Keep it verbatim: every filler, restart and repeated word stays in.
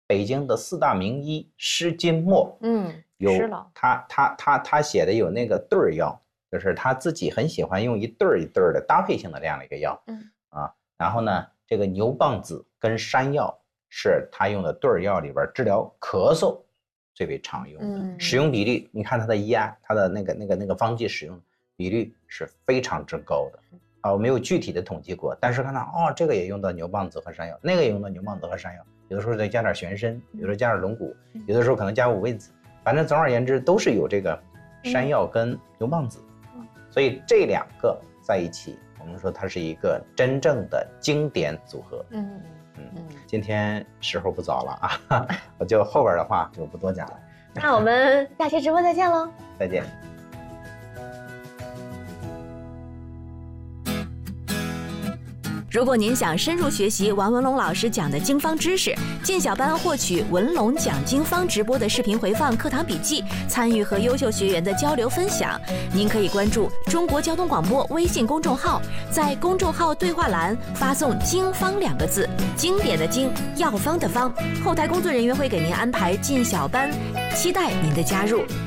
北京的四大名医施金墨， 嗯， 有施老他他他他写的有那个对儿药，就是他自己很喜欢用一对儿一对儿的搭配性的这样的一个药， 嗯啊，然后呢，这个牛蒡子跟山药是他用的对儿药里边治疗咳嗽最为常用的， 嗯、 使用比例，你看它的医案，它的那个那个那个方剂使用比率是非常之高的。啊，我没有具体的统计过，但是看到哦，这个也用到牛蒡子和山药，那个也用到牛蒡子和山药，有的时候再加点玄参，有的时候加点龙骨，有的时候可能加五味子，反正总而言之都是有这个山药跟牛蒡子，所以这两个在一起，我们说它是一个真正的经典组合。 嗯嗯，今天时候不早了啊，我就后边的话就不多讲了。 那我们下期直播再见喽， 再见。 如果您想深入学习王文龙老师讲的经方知识，进小班获取文龙讲经方直播的视频回放、课堂笔记，参与和优秀学员的交流分享，您可以关注中国交通广播微信公众号，在公众号对话栏发送“经方”两个字，经典的经，药方的方，后台工作人员会给您安排进小班，期待您的加入。